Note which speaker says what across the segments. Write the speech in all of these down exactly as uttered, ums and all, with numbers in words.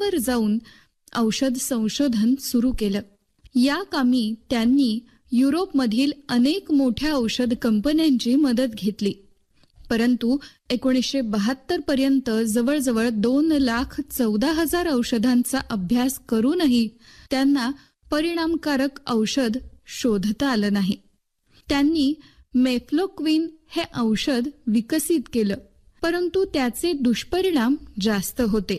Speaker 1: चीनवर जाऊन औषध संशोधन सुरू केलं. या कामी त्यांनी युरोपमधील अनेक मोठ्या औषध कंपन्यांची मदत घेतली. परंतु एकोणीसशे बहात्तर पर्यंत जवळजवळ दोन लाख चौदा हजार औषधांचा अभ्यास करूनही त्यांना परिणामकारक औषध शोधता आलं नाही. त्यांनी मेफ्लोक्विन हे औषध विकसित केलं, परंतु त्याचे दुष्परिणाम जास्त होते.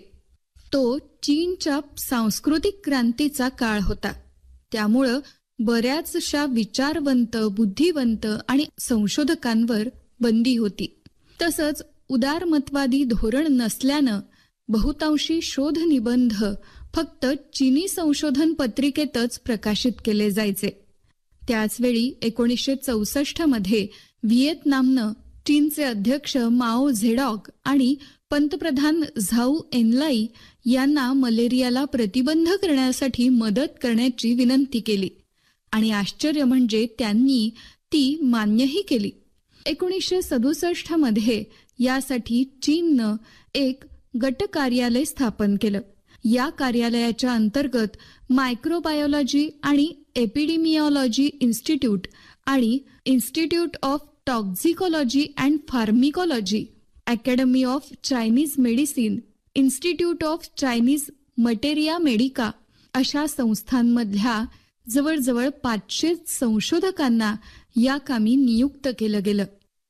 Speaker 1: तो चीनच्या सांस्कृतिक क्रांतीचा काळ होता. त्यामुळं बऱ्याचशा विचारवंत, बुद्धिवंत आणि संशोधकांवर बंदी होती. तसंच उदारमतवादी धोरण नसल्यानं बहुतांशी शोध निबंध फक्त चीनी संशोधन पत्रिकेतच प्रकाशित केले जायचे. त्याचवेळी एकोणीसशे चौसष्ट मध्ये व्हिएतनामनं चीनचे अध्यक्ष माओ झेडॉक आणि पंतप्रधान झाऊ एनलाई यांना मलेरियाला प्रतिबंध करण्यासाठी मदत करण्याची विनंती केली आणि आश्चर्य म्हणजे त्यांनी ती मान्यही केली. एकोणीसशे सदुसष्ट मध्ये यासाठी चीननं एक गट कार्यालय स्थापन केलं. या कार्यालयाच्या अंतर्गत मायक्रोबायोलॉजी आणि एपिडेमिओलॉजी इन्स्टिट्यूट आणि institute of टॉक्झिकोलॉजी and फार्मिकोलॉजी, academy of Chinese medicine, institute of Chinese materia Medica अशा संस्थांमधल्या जवळजवळ पाचशे संशोधकांना या कामी नियुक्त केलं गेलं.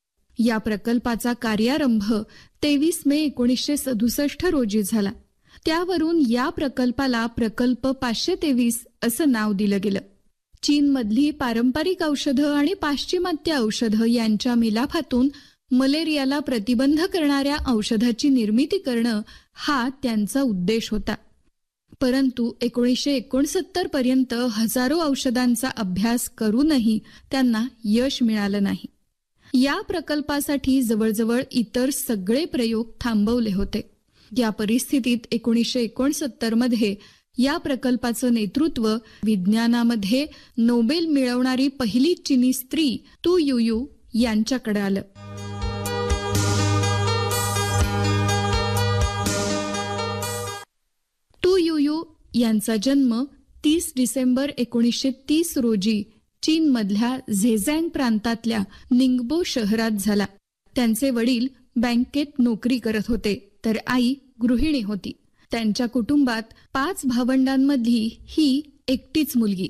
Speaker 1: या प्रकल्पाचा कार्यारंभ तेवीस मे एकोणीसशे सदुसष्ट रोजी झाला. त्यावरून या प्रकल्पाला प्रकल्प पाचशे तेवीस असं नाव दिलं गेलं. चीनमधली पारंपरिक औषधं आणि पाश्चिमात्य औषधं यांच्या मिलाफातून मलेरियाला प्रतिबंध करणाऱ्या औषधाची निर्मिती करणं हा त्यांचा उद्देश होता. परंतु एकोणीसशे एकोणसत्तर पर्यंत हजारो औषधांचा अभ्यास करूनही त्यांना यश मिळालं नाही. या प्रकल्पासाठी जवळजवळ इतर सगळे प्रयोग थांबवले होते. या परिस्थितीत एकोणीसशे एकोणसत्तर मध्ये या प्रकल्पाचं नेतृत्व विज्ञानामध्ये नोबेल मिळवणारी पहिली चीनी स्त्री तू युयू यांच्याकडे आलं. तू युयू यांचा जन्म तीस डिसेंबर एकोणीसशे तीस रोजी चीनमधल्या झेजँग प्रांतातल्या निंगबो शहरात झाला. त्यांचे वडील बँकेत नोकरी करत होते तर आई गृहिणी होती. त्यांच्या कुटुंबात पाच भावंडांमधली ही एकटीच मुलगी.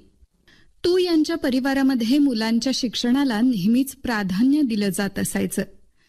Speaker 1: तू यांच्या परिवारामध्ये मुलांच्या शिक्षणाला नेहमीच प्राधान्य दिलं जात असायचं.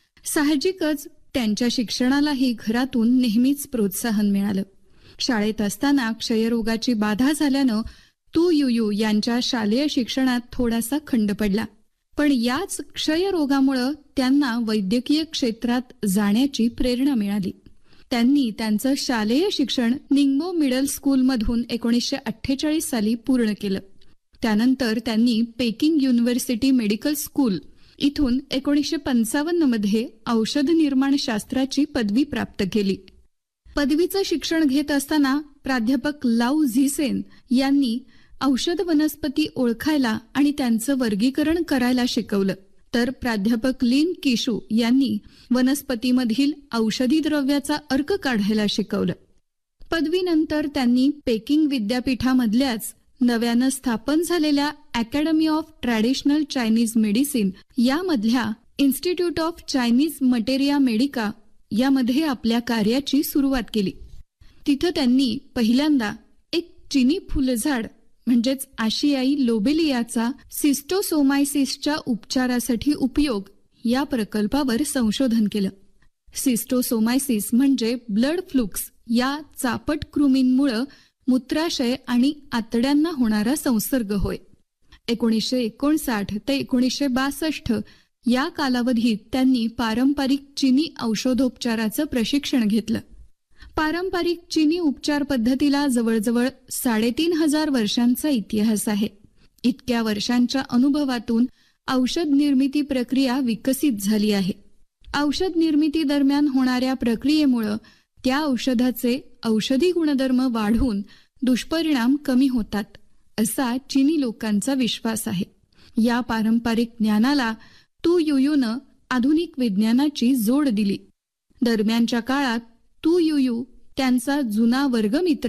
Speaker 1: साहजिकच त्यांच्या शिक्षणालाही घरातून नेहमीच प्रोत्साहन मिळालं. शाळेत असताना क्षयरोगाची बाधा झाल्यानं तू युयू यांच्या शालेय शिक्षणात थोडासा खंड पडला. पण याच क्षयरोगामुळं त्यांना वैद्यकीय क्षेत्रात जाण्याची प्रेरणा मिळाली. त्यांनी त्यांचं शालेय शिक्षण निंगबो मिडल स्कूलमधून एकोणीसशे अठ्ठेचाळीस साली पूर्ण केलं. त्यानंतर त्यांनी पेकिंग युनिव्हर्सिटी मेडिकल स्कूल इथून एकोणीसशे पंचावन्न मध्ये औषध निर्माण शास्त्राची पदवी प्राप्त केली. पदवीचं शिक्षण घेत असताना प्राध्यापक लाऊ झिसेन यांनी औषध वनस्पती ओळखायला आणि त्यांचं वर्गीकरण करायला शिकवलं. तर प्राध्यापक लिन किशू यांनी वनस्पतीमधील औषधी द्रव्याचा अर्क काढायला शिकवलं. पदवीनंतर त्यांनी पेकिंग विद्यापीठामधल्याच नव्यानं स्थापन झालेल्या academy of traditional Chinese medicine यामधल्या institute of Chinese materia Medica यामध्ये आपल्या कार्याची सुरुवात केली. तिथं त्यांनी पहिल्यांदा एक चिनी फुलझाड म्हणजेच आशियाई लोबेलियाचा सिस्टोसोमायसिसच्या उपचारासाठी उपयोग या प्रकल्पावर संशोधन केलं. सिस्टोसोमायसिस म्हणजे ब्लड फ्लुक्स या चापट कृमींमुळे मूत्राशय आणि आतड्यांना होणारा संसर्ग होय. एकोणीसशे एकोणसाठ ते एकोणीसशे बासष्ट या कालावधीत त्यांनी पारंपरिक चिनी औषधोपचाराचं प्रशिक्षण घेतलं. पारंपरिक चिनी उपचार पद्धतीला जवळजवळ साडेतीन हजार वर्षांचा इतिहास आहे. इतक्या वर्षांच्या अनुभवातून औषध निर्मिती प्रक्रिया विकसित झाली आहे. औषध निर्मिती दरम्यान होणाऱ्या प्रक्रियेमुळे त्या औषधाचे औषधी गुणधर्म वाढून दुष्परिणाम कमी होतात असा चिनी लोकांचा विश्वास आहे. या पारंपरिक ज्ञानाला तू युयूनं आधुनिक विज्ञानाची जोड दिली. दरम्यानच्या काळात तू युयू त्यांचा जुना वर्गमित्र